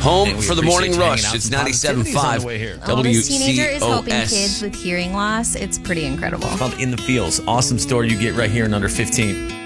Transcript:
Home for the morning appreciate you rush. hanging out. It's Some positivity's on the way 97.5 here. Oh, this teenager is helping WCOS. kids with hearing loss. It's pretty incredible. It's called In the Fields. Awesome store you get right here in under 15.